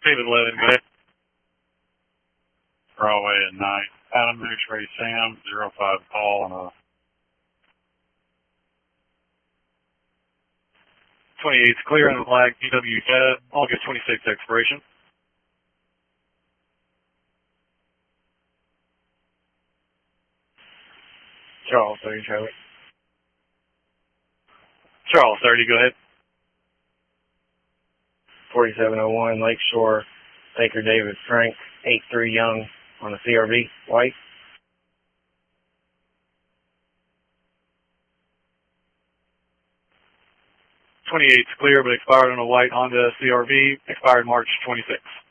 David Levin, go ahead. Broadway at night. Adam X-ray Sam, 05 Paul on a 28's clear on the flag, GW Ted, August 26th expiration. Charles 30, Charlie. Charles 30, go ahead. 4701 Lakeshore, Baker David Frank, 83 Young on the CRV, white. '28's clear, but expired on a white Honda CRV, expired March 26th.